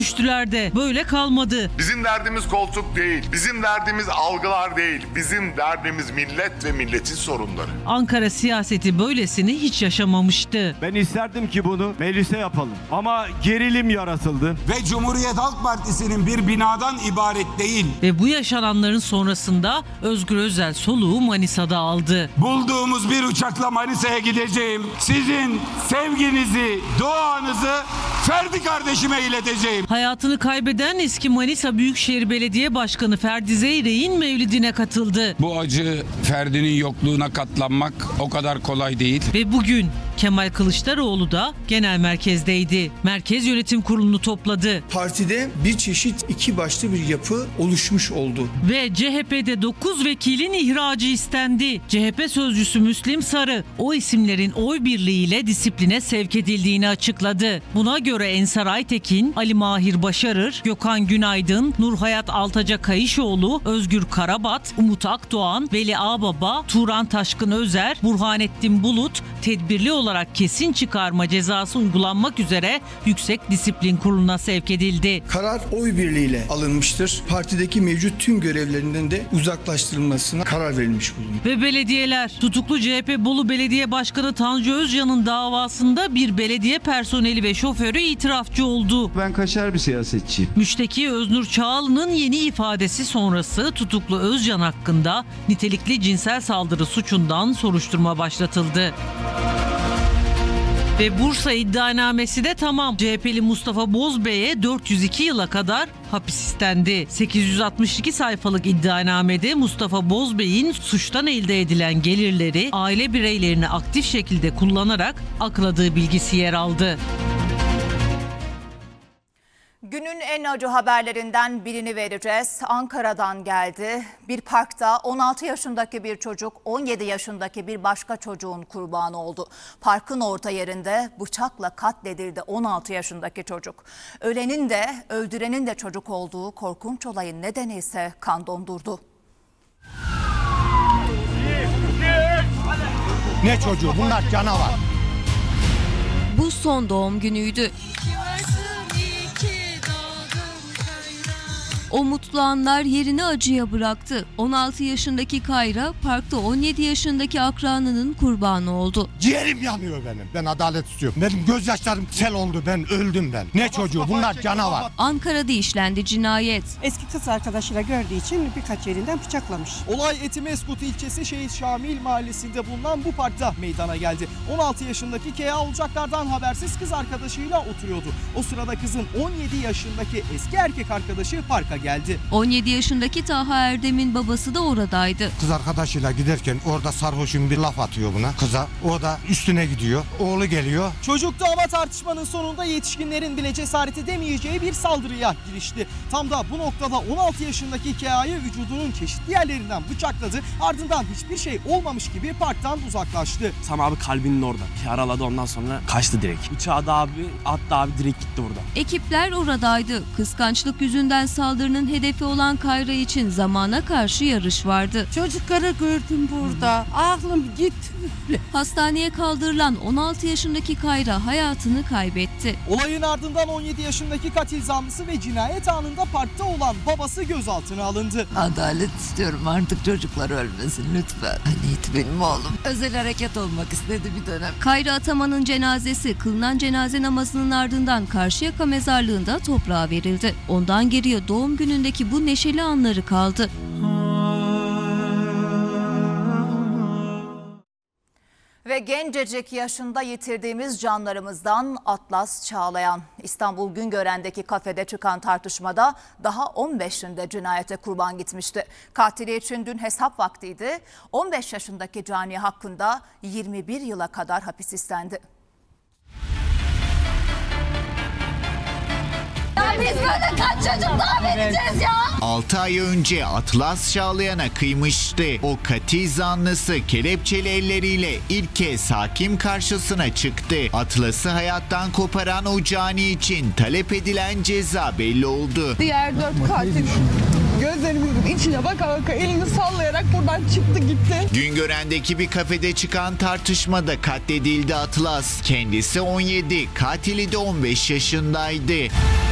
Düştüler de böyle kalmadı. Bizim derdimiz koltuk değil, bizim derdimiz algılar değil, bizim derdimiz millet ve milletin sorunları. Ankara siyaseti böylesini hiç yaşamamıştı. Ben isterdim ki bunu meclise yapalım ama gerilim yaratıldı. Ve Cumhuriyet Halk Partisi'nin bir binadan ibaret değil. Ve bu yaşananların sonrasında Özgür Özel soluğu Manisa'da aldı. Bulduğumuz bir uçakla Manisa'ya gideceğim. Sizin sevginizi, duanızı Ferdi kardeşime ileteceğim. Hayatını kaybeden eski Manisa Büyükşehir Belediye Başkanı Ferdi Zeyrek'in mevlidine katıldı. Bu acı Ferdi'nin yokluğuna katlanmak o kadar kolay değil. Ve bugün Kemal Kılıçdaroğlu da genel merkezdeydi. Merkez Yönetim Kurulu'nu topladı. Partide bir çeşit iki başlı bir yapı oluşmuş oldu. Ve CHP'de 9 vekilin ihracı istendi. CHP sözcüsü Müslim Sarı o isimlerin oy birliğiyle disipline sevk edildiğini açıkladı. Buna göre Ensar Aytekin, Ali Mahir Başarır, Gökhan Günaydın, Nurhayat Altaca Kayışoğlu, Özgür Karabat, Umut Akdoğan, Veli Ağbaba, Turan Taşkın Özer, Burhanettin Bulut tedbirli olarak kesin çıkarma cezası uygulanmak üzere Yüksek Disiplin Kurulu'na sevk edildi. Karar oy birliğiyle alınmıştır. Partideki mevcut tüm görevlerinden de uzaklaştırılmasına karar verilmiş bulunuyor. Ve belediyeler, tutuklu CHP Bolu Belediye Başkanı Tanju Özcan'ın davasında bir belediye personeli ve şoförü itirafçı oldu. Ben kaşar bir siyasetçiyim. Müşteki Öznur Çağlı'nın yeni ifadesi sonrası tutuklu Özcan hakkında nitelikli cinsel saldırı suçundan soruşturma başlatıldı. Ve Bursa iddianamesi de tamam. CHP'li Mustafa Bozbey'e 402 yıla kadar hapis istendi. 862 sayfalık iddianamede Mustafa Bozbey'in suçtan elde edilen gelirleri aile bireylerini aktif şekilde kullanarak akladığı bilgisi yer aldı. Günün en acı haberlerinden birini vereceğiz. Ankara'dan geldi. Bir parkta 16 yaşındaki bir çocuk 17 yaşındaki bir başka çocuğun kurbanı oldu. Parkın orta yerinde bıçakla katledildi 16 yaşındaki çocuk. Ölenin de öldürenin de çocuk olduğu korkunç olayın nedeni ise kan dondurdu. Ne çocuğu? Bunlar canavar. Bu son doğum günüydü. O mutlu anlar yerini acıya bıraktı. 16 yaşındaki Kayra parkta 17 yaşındaki akranının kurbanı oldu. Ciğerim yanıyor benim. Ben adalet istiyorum. Benim gözyaşlarım sel oldu. Ben öldüm ben. Ne çocuğu? Bunlar canavar. Ankara'da işlendi cinayet. Eski kız arkadaşıyla gördüğü için birkaç yerinden bıçaklamış. Olay Etimeskut ilçesi Şehit Şamil mahallesinde bulunan bu parkta meydana geldi. 16 yaşındaki Kea olacaklardan habersiz kız arkadaşıyla oturuyordu. O sırada kızın 17 yaşındaki eski erkek arkadaşı parka geldi. 17 yaşındaki Taha Erdem'in babası da oradaydı. Kız arkadaşıyla giderken orada sarhoşun bir laf atıyor buna kıza. O da üstüne gidiyor. Oğlu geliyor. Çocuktu ama tartışmanın sonunda yetişkinlerin bile cesaret edemeyeceği bir saldırıya girişti. Tam da bu noktada 16 yaşındaki Kea'yı vücudunun çeşitli yerlerinden bıçakladı. Ardından hiçbir şey olmamış gibi parktan uzaklaştı. Tam abi kalbinin orada. Yaraladı, ondan sonra kaçtı direkt. Bıçağı da abi attı, abi direkt gitti burada. Ekipler oradaydı. Kıskançlık yüzünden saldırının hedefi olan Kayra için zamana karşı yarış vardı. Çocukları gördüm burada. Aklım gitti. Hastaneye kaldırılan 16 yaşındaki Kayra hayatını kaybetti. Olayın ardından 17 yaşındaki katil zanlısı ve cinayet anında parkta olan babası gözaltına alındı. Adalet istiyorum, artık çocuklar ölmesin lütfen. Niyeti benim oğlum. Özel harekat olmak istedi bir dönem. Kayra Ataman'ın cenazesi kılınan cenaze namazının ardından Karşıyaka mezarlığında toprağa verildi. Ondan geriye doğum günündeki bu neşeli anları kaldı. Ve gencecik yaşında yitirdiğimiz canlarımızdan Atlas Çağlayan. İstanbul Güngören'deki kafede çıkan tartışmada daha 15'inde cinayete kurban gitmişti. Katili için dün hesap vaktiydi. 15 yaşındaki cani hakkında 21 yıla kadar hapis istendi. Ya biz böyle kaç çocuk daha vereceğiz ya? 6 ay önce Atlas Çağlayan'a kıymıştı. O katil zanlısı kelepçeli elleriyle ilk kez hakim karşısına çıktı. Atlas'ı hayattan koparan o cani için talep edilen ceza belli oldu. Diğer 4 katil gözlerimizin içine baka baka elini sallayarak buradan çıktı gitti. Güngören'deki bir kafede çıkan tartışmada katledildi Atlas. Kendisi 17, katili de 15 yaşındaydı.